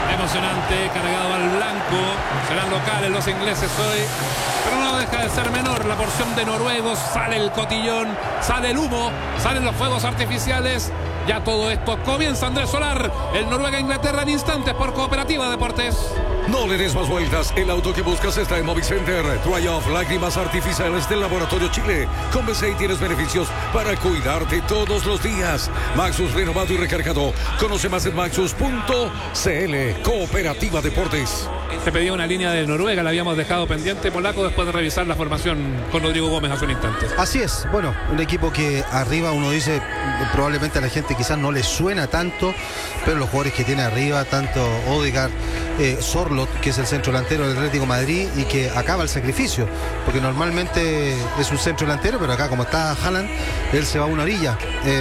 Emocionante, cargado al blanco. Serán locales los ingleses hoy. Pero no deja de ser menor la porción de noruegos. Sale el cotillón, sale el humo, salen los fuegos artificiales. Ya todo esto comienza. Andrés Solar, el Noruega-Inglaterra en instantes por Cooperativa Deportes. No le des más vueltas. El auto que buscas está en Movicenter. Dry Off lágrimas artificiales del Laboratorio Chile. Con BCI tienes beneficios para cuidarte todos los días. Maxus renovado y recargado. Conoce más en maxus.cl. Cooperativa Deportes. Se pedía una línea de Noruega, la habíamos dejado pendiente, Polaco, después de revisar la formación con Rodrigo Gómez hace un instante. Así es, bueno, un equipo que arriba uno dice, probablemente a la gente quizás no le suena tanto, pero los jugadores que tiene arriba, tanto Odegaard, Sorloth, que es el centro delantero del Atlético de Madrid y que acaba el sacrificio, porque normalmente es un centro delantero, pero acá como está Haaland, él se va a una orilla.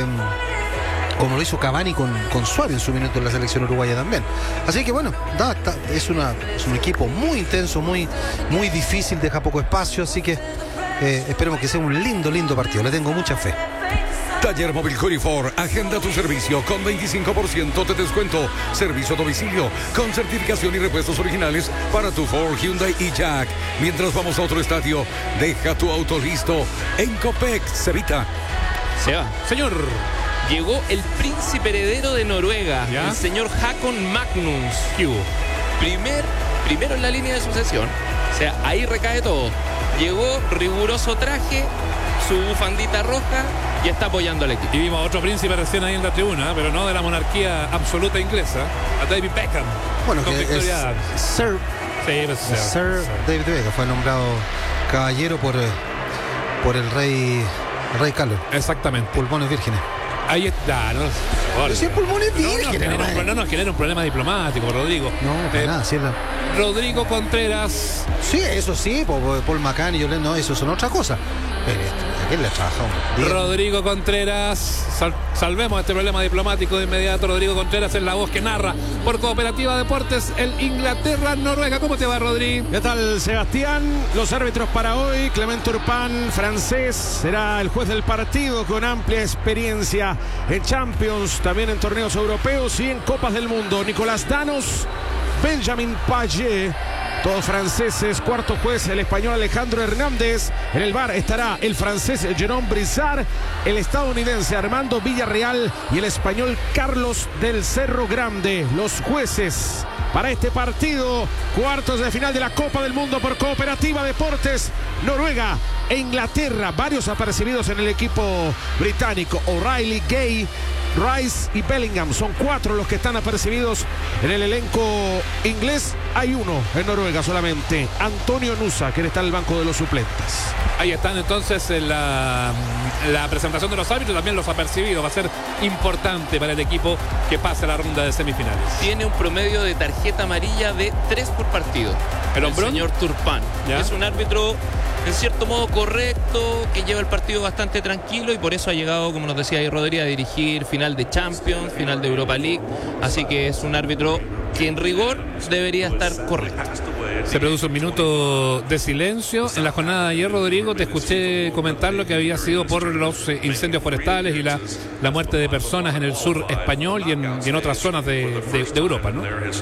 Como lo hizo Cavani con Suárez en su minuto en la selección uruguaya también. Así que bueno, es un equipo muy intenso, muy difícil, deja poco espacio, así que esperemos que sea un lindo partido, le tengo mucha fe. Taller Móvil Corifor, agenda tu servicio con 25% de descuento. Servicio a domicilio con certificación y repuestos originales para tu Ford, Hyundai y Jack. Mientras vamos a otro estadio, deja tu auto listo en Copec, Cevita. Se va. Señor. Llegó el príncipe heredero de Noruega, ¿ya? El señor Håkon Magnus. ¿Qué hubo? Primero en la línea de sucesión. O sea, ahí recae todo. Llegó, riguroso traje, su bufandita roja y está apoyando al equipo. Y vimos a otro príncipe recién ahí en la tribuna, pero no de la monarquía absoluta inglesa, a David Beckham. Bueno, con que Victoria es Sir David Beckham, fue nombrado caballero por el rey Carlos. Exactamente. Pulmones vírgenes. Ahí está, ¿no? Decía pulmones vírgenes. No nos genera un problema diplomático, Rodrigo. No, para nada, sí es la... Rodrigo Contreras. Sí, eso sí, Paul McCann y Yolanda, no, eso son otra cosa. Pero ¿a quién le trabaja? Rodrigo Contreras, salvemos este problema diplomático de inmediato. Rodrigo Contreras es la voz que narra por Cooperativa Deportes el Inglaterra-Noruega. ¿Cómo te va, Rodrigo? ¿Qué tal, Sebastián? Los árbitros para hoy: Clement Turpin, francés, será el juez del partido con amplia experiencia en Champions, también en torneos europeos y en Copas del Mundo. Nicolás Danos, Benjamin Payet, todos franceses. Cuarto juez, el español Alejandro Hernández. En el VAR estará el francés Jérôme Brissard, el estadounidense Armando Villarreal y el español Carlos del Cerro Grande. Los jueces para este partido, cuartos de final de la Copa del Mundo por Cooperativa Deportes, Noruega e Inglaterra. Varios apercibidos en el equipo británico: O'Reilly, Gay, Rice y Bellingham. Son 4 los que están apercibidos en el elenco inglés. Hay uno en Noruega solamente, Antonio Nusa, que está en el banco de los suplentes. Ahí están entonces en la presentación de los árbitros, también los apercibidos. Va a ser importante para el equipo que pase la ronda de semifinales. Tiene un promedio de tarjeta amarilla de 3 por partido. El señor Turpin. Es un árbitro en cierto modo correcto, que lleva el partido bastante tranquilo y por eso ha llegado, como nos decía ahí Rodríguez, a dirigir final de Champions, final de Europa League. Así que es un árbitro que en rigor debería estar correcto. Se produce un minuto de silencio. En la jornada de ayer, Rodrigo, te escuché comentar lo que había sido por los incendios forestales y la muerte de personas en el sur español y en otras zonas de Europa, ¿no?